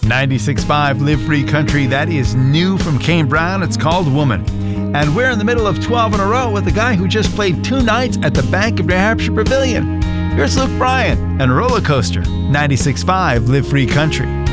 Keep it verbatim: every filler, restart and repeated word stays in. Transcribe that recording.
ninety-six point five Live Free Country. That is new from Kane Brown. It's called Woman. And we're in the middle of twelve in a row with a guy who just played two nights at the Bank of New Hampshire Pavilion. Here's Luke Bryan and Roller Coaster. ninety-six point five Live Free Country.